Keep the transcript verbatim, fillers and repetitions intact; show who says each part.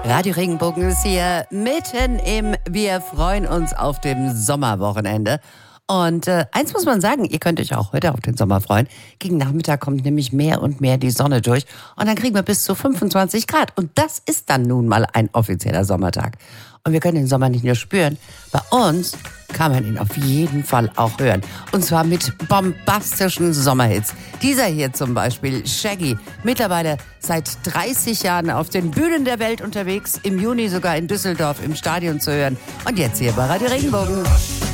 Speaker 1: Radio Regenbogen ist hier mitten im Wir freuen uns auf dem Sommerwochenende. Und äh, eins muss man sagen, ihr könnt euch auch heute auf den Sommer freuen. Gegen Nachmittag kommt nämlich mehr und mehr die Sonne durch. Und dann kriegen wir bis zu fünfundzwanzig Grad. Und das ist dann nun mal ein offizieller Sommertag. Und wir können den Sommer nicht nur spüren. Bei uns kann man ihn auf jeden Fall auch hören. Und zwar mit bombastischen Sommerhits. Dieser hier zum Beispiel, Shaggy. Mittlerweile seit dreißig Jahren auf den Bühnen der Welt unterwegs. Im Juni sogar in Düsseldorf im Stadion zu hören. Und jetzt hier bei Radio Regenbogen.